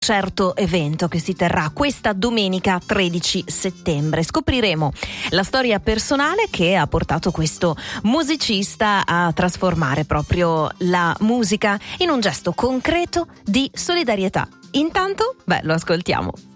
certo evento che si terrà questa domenica 13 settembre. Scopriremo la storia personale che ha portato questo musicista a trasformare proprio la musica in un gesto concreto di solidarietà. Intanto, lo ascoltiamo.